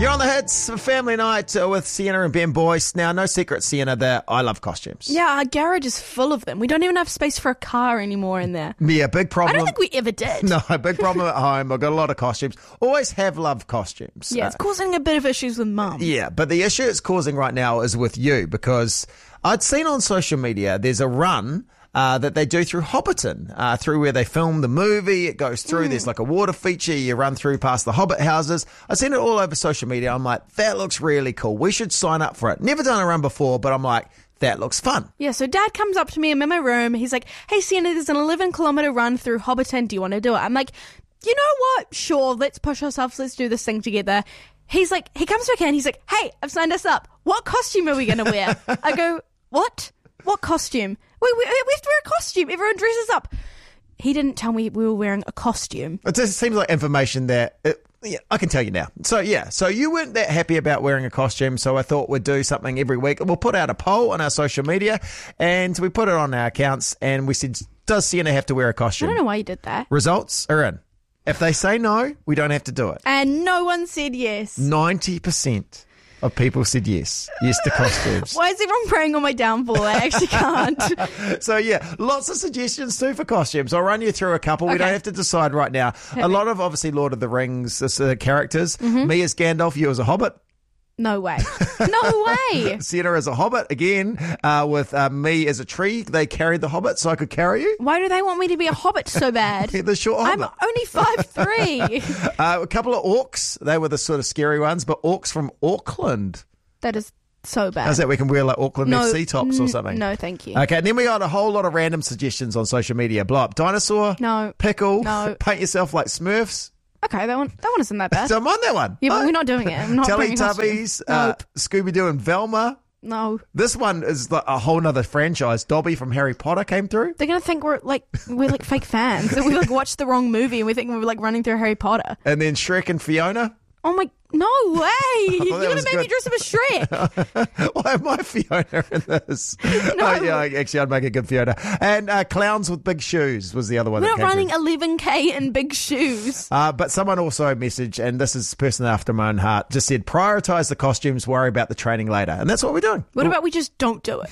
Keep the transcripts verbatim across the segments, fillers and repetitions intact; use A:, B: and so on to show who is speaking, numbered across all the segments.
A: You're on the hits for family night uh, with Sienna and Ben Boyce. Now, no secret, Sienna, that I love costumes.
B: Yeah, our garage is full of them. We don't even have space for a car anymore in there.
A: Yeah, big problem.
B: I don't think we ever did.
A: No, big problem at home. I've got a lot of costumes. Always have loved costumes.
B: Yeah, it's
A: Uh,
B: causing a bit of issues with Mum.
A: Yeah, but the issue it's causing right now is with you, because I'd seen on social media there's a run uh, that they do through Hobbiton, uh, through where they film the movie. It goes through, mm. there's like a water feature, you run through past the Hobbit houses. I've seen it all over social media. I'm like, that looks really cool. We should sign up for it. Never done a run before, but I'm like, that looks fun.
B: Yeah, so Dad comes up to me, I'm in my room, he's like, hey Sienna, there's an eleven kilometre run through Hobbiton, do you want to do it? I'm like, you know what, sure, let's push ourselves, let's do this thing together. He's like, he comes back in, he's like, hey, I've signed us up, what costume are we going to wear? I go, what? What costume? We, we, we have to wear a costume, everyone dresses up. He didn't tell me we were wearing a costume.
A: It just seems like information that... It, Yeah, I can tell you now. So, yeah, so you weren't that happy about wearing a costume, so I thought we'd do something every week. We'll put out a poll on our social media, and we put it on our accounts, and we said, does Sienna have to wear a costume?
B: I don't know why you did that.
A: Results are in. If they say no, we don't have to do it.
B: And no one said yes.
A: ninety percent of people said yes. Yes to costumes.
B: Why is everyone praying on my downfall? I actually can't.
A: So, yeah, lots of suggestions too for costumes. I'll run you through a couple. We
B: Okay.
A: don't have to decide right now. A lot of, obviously, Lord of the Rings uh, characters.
B: Mm-hmm.
A: Me as Gandalf, you as a Hobbit.
B: No way. No way.
A: Sienna as a Hobbit, again, uh, with uh, me as a tree. They carried the Hobbit so I could carry you.
B: Why do they want me to be a hobbit so bad?
A: The short
B: I'm
A: Hobbit.
B: only five three.
A: Uh, a couple of orcs. They were the sort of scary ones, but orcs from Auckland.
B: That is so bad.
A: How's that? We can wear like Auckland
B: no,
A: F C tops or something.
B: n- No, thank you.
A: Okay, and then we got a whole lot of random suggestions on social media. Blow up dinosaur.
B: No.
A: Pickle.
B: No.
A: Paint yourself like Smurfs.
B: Okay, that one that one isn't that bad.
A: So I'm on that one.
B: yeah, but
A: Oh.
B: we're not doing it. I'm not bringing a costume.
A: Teletubbies, uh,
B: Nope.
A: Scooby-Doo and Velma.
B: No.
A: This one is like a whole nother franchise. Dobby from Harry Potter came through.
B: They're gonna think we're like we're like fake fans. That we like watched the wrong movie and we think we're like running through Harry Potter.
A: And then Shrek and Fiona.
B: Oh my no way! You're
A: that
B: gonna
A: was
B: make me
A: good.
B: dress up as Shrek.
A: Why am I Fiona in this? Oh, yeah, actually, I'd make a good Fiona. And uh, Clowns with Big Shoes was the other one.
B: We're
A: that
B: not
A: came
B: running
A: through.
B: eleven K in big shoes.
A: Uh, but someone also messaged, and this is a person after my own heart, just said, prioritise the costumes, worry about the training later. And that's what we're doing.
B: What about we just don't do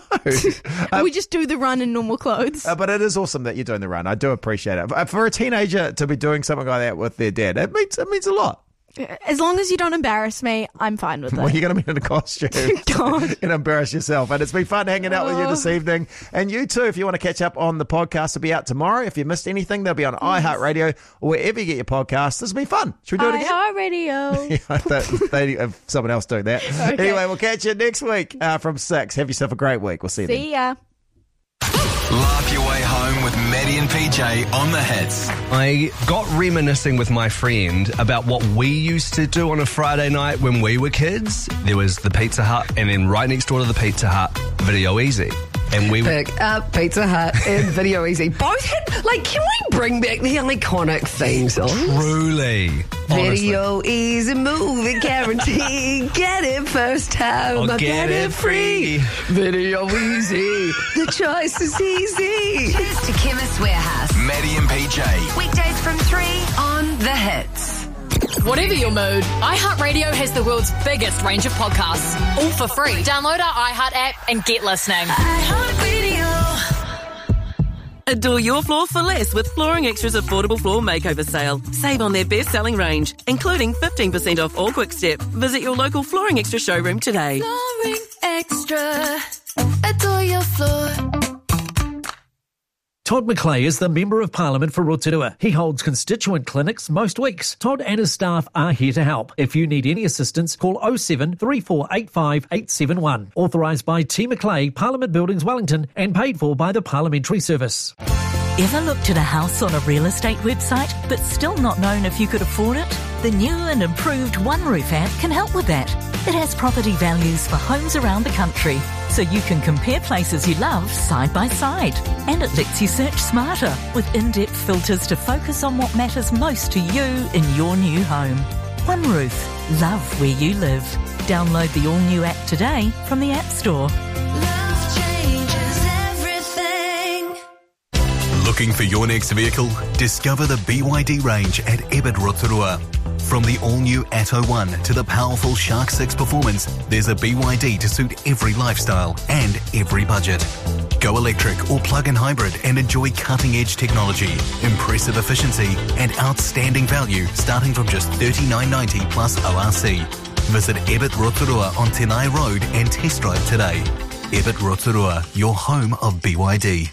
B: it?
A: No.
B: we just do the run in normal clothes.
A: Uh, but it is awesome that you're doing the run. I do appreciate it. For- For a teenager to be doing something like that with their dad, it means, it means a lot.
B: As long as you don't embarrass me, I'm fine with it.
A: Well, you're going to be in a costume
B: God.
A: and embarrass yourself. And it's been fun hanging out with you this evening. And you too, if you want to catch up on the podcast, it'll be out tomorrow. If you missed anything, they'll be on iHeartRadio or wherever you get your podcasts. This has been fun. Should we do it again?
B: iHeartRadio.
A: Yeah, that, they have someone else doing that.
B: Okay.
A: Anyway, we'll catch you next week uh, from six. Have yourself a great week. We'll see you then.
B: See ya.
C: Laugh your way home with Maddie and P J on the hits.
D: I got reminiscing with my friend about what we used to do on a Friday night when we were kids. There was the Pizza Hut, and then right next door to the Pizza Hut, Video Easy. And we
E: Pick up Pizza Hut and Video Easy. Both had, like, can we bring back the iconic theme songs?
D: truly, honestly,
E: Video Easy movie guarantee. Get it first time.
D: I'll
E: I
D: get it free.
E: Video Easy. The choice is easy.
F: Here's to Chemist Warehouse.
C: Maddie and P J.
F: Weekdays from three on The Hits.
G: Whatever your mood, iHeartRadio has the world's biggest range of podcasts, all for free. Download our iHeart app and get listening.
H: Adore your floor for less with Flooring Extra's affordable floor makeover sale. Save on their best-selling range, including fifteen percent off all Quick Step. Visit your local Flooring Extra showroom today.
F: Flooring Extra. Adore your floor.
I: Todd McClay is the Member of Parliament for Rotorua. He holds constituent clinics most weeks. Todd and his staff are here to help. If you need any assistance, call oh seven, three four eight five, eight seven one. Authorised by T McClay, Parliament Buildings, Wellington, and paid for by the Parliamentary Service.
J: Ever looked at a house on a real estate website but still not known if you could afford it? The new and improved One Roof app can help with that. It has property values for homes around the country, so you can compare places you love side by side. And it lets you search smarter with in-depth filters to focus on what matters most to you in your new home. One Roof. Love where you live. Download the all-new app today from the App Store.
F: Love changes everything.
C: Looking for your next vehicle? Discover the B Y D range at Ebbet Rotorua.
K: From the all-new Atto one to the powerful Shark six performance, there's a B Y D to suit every lifestyle and every budget. Go electric or plug-in hybrid and enjoy cutting-edge technology, impressive efficiency and outstanding value starting from just thirty-nine ninety plus O R C. Visit Ebit Rotorua on Tenai Road and test drive today. Ebit Rotorua, your home of B Y D.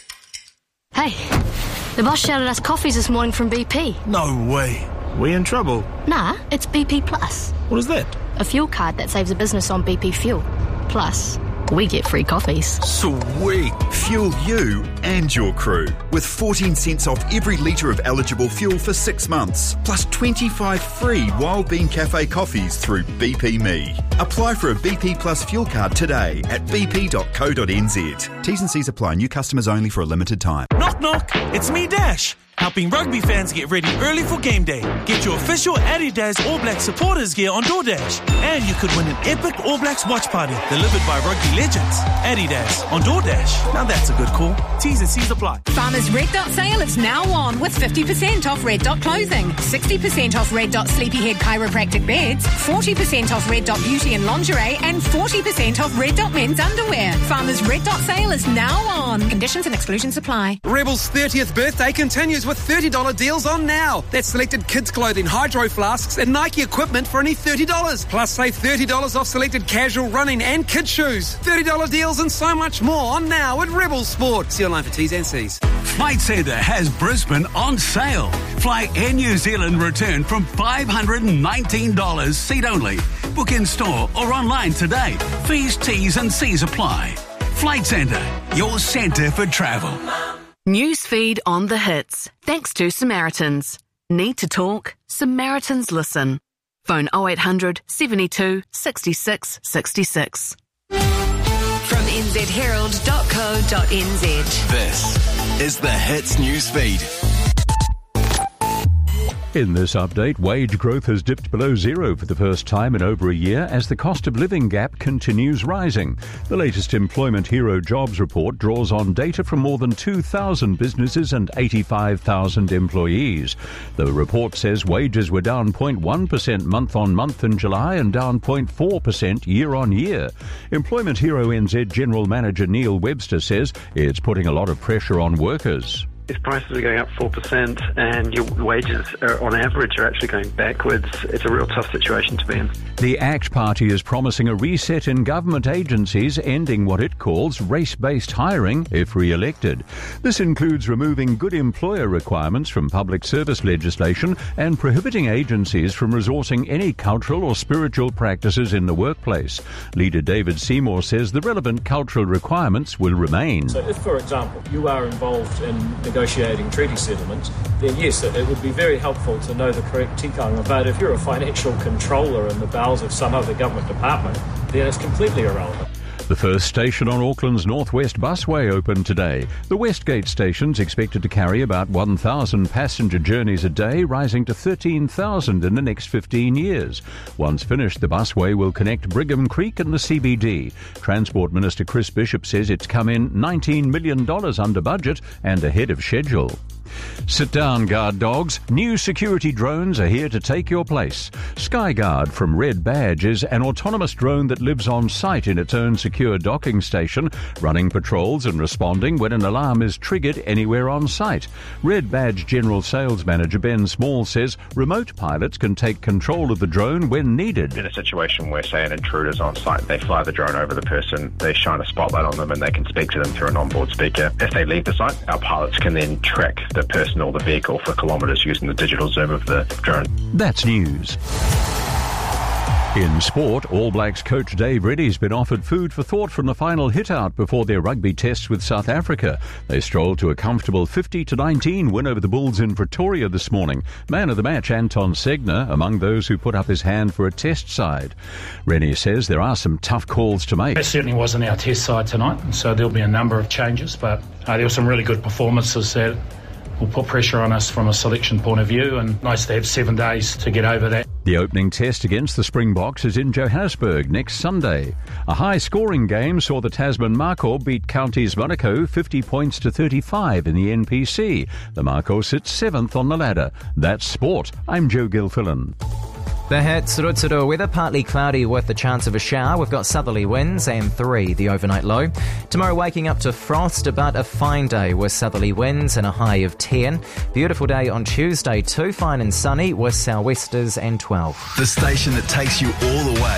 L: Hey, the boss shouted us coffees this morning from B P.
M: No way. We in trouble?
L: Nah, it's B P Plus.
M: What is that?
L: A fuel card that saves a business on B P fuel. Plus, we get free coffees.
N: Sweet! Fuel you and your crew with fourteen cents off every litre of eligible fuel for six months, plus twenty-five free Wild Bean Cafe coffees through B P Me. Apply for a B P Plus fuel card today at b p dot co dot n z. T's and C's apply. New customers only for a limited time.
M: Knock knock, it's me Dash, helping rugby fans get ready early for game day. Get your official Adidas All Blacks supporters gear on DoorDash. And you could win an epic All Blacks watch party delivered by rugby legends. Adidas on DoorDash. Now that's a good call. T's and C's apply.
O: Farmers Red Dot sale is now on with fifty percent off Red Dot clothing, sixty percent off Red Dot Sleepyhead chiropractic beds, forty percent off Red Dot beauty and lingerie, and forty percent off Red Dot men's underwear. Farmers Red Dot sale is now on. Conditions and exclusions apply.
P: Rebel's thirtieth birthday continues with thirty dollars deals on now. That's selected kids' clothing, hydro flasks, and Nike equipment for only thirty dollars. Plus, save thirty dollars off selected casual, running, and kids' shoes. thirty dollars deals and so much more on now at Rebel Sport. See online for T's and C's.
Q: Flight Centre has Brisbane on sale. Fly Air New Zealand return from five hundred nineteen dollars seat only. Book in store or online today. Fees, T's and C's apply. Flight Centre, your centre for travel.
H: Newsfeed on the hits. Thanks to Samaritans. Need to talk? Samaritans listen. Phone oh eight hundred, seventy-two, sixty-six, sixty-six.
F: From n z herald dot co dot n z.
C: This is the Hits Newsfeed.
R: In this update, wage growth has dipped below zero for the first time in over a year as the cost of living gap continues rising. The latest Employment Hero Jobs report draws on data from more than two thousand businesses and eighty-five thousand employees. The report says wages were down zero point one percent month-on-month in July and down zero point four percent year-on-year. Employment Hero N Z General Manager Neil Webster says it's putting a lot of pressure on workers.
S: If prices are going up four percent and your wages are, on average, are actually going backwards, it's a real tough situation to be in.
R: The ACT Party is promising a reset in government agencies, ending what it calls race-based hiring if re-elected. This includes removing good employer requirements from public service legislation and prohibiting agencies from resourcing any cultural or spiritual practices in the workplace. Leader David Seymour says the relevant cultural requirements will remain.
T: So if, for example, you are involved in negotiating treaty settlements, then yes, it, it would be very helpful to know the correct tikanga. But if you're a financial controller in the bowels of some other government department, then it's completely irrelevant.
R: The first station on Auckland's Northwest Busway opened today. The Westgate station's expected to carry about one thousand passenger journeys a day, rising to thirteen thousand in the next fifteen years. Once finished, the busway will connect Brigham Creek and the C B D. Transport Minister Chris Bishop says it's come in nineteen million dollars under budget and ahead of schedule. Sit down, guard dogs. New security drones are here to take your place. Skyguard from Red Badge is an autonomous drone that lives on site in its own secure docking station, running patrols and responding when an alarm is triggered anywhere on site. Red Badge General Sales Manager Ben Small says remote pilots can take control of the drone when needed.
U: In a situation where, say, an intruder's on site, they fly the drone over the person, they shine a spotlight on them and they can speak to them through an onboard speaker. If they leave the site, our pilots can then track the person or the vehicle for kilometres using the digital zoom of the drone.
R: That's news. In sport, All Blacks coach Dave Reddy's been offered food for thought from the final hit-out before their rugby tests with South Africa. They strolled to a comfortable fifty to nineteen win over the Bulls in Pretoria this morning. Man of the match Anton Segner among those who put up his hand for a test side. Rennie says there are some tough calls to make.
V: That certainly wasn't our test side tonight, so there'll be a number of changes, but uh, there were some really good performances that will put pressure on us from a selection point of view, and nice to have seven days to get over that.
R: The opening test against the Springboks is in Johannesburg next Sunday. A high-scoring game saw the Tasman Mako beat Counties Monaco fifty points to thirty-five in the N P C. The Mako sits seventh on the ladder. That's sport. I'm Joe Gilfillan.
A: The hits, Rutsuru weather, partly cloudy with the chance of a shower. We've got southerly winds and three, the overnight low. Tomorrow waking up to frost, but a fine day with southerly winds and a high of ten. Beautiful day on Tuesday too, fine and sunny with sou'westers and twelve.
C: The station that takes you all the way.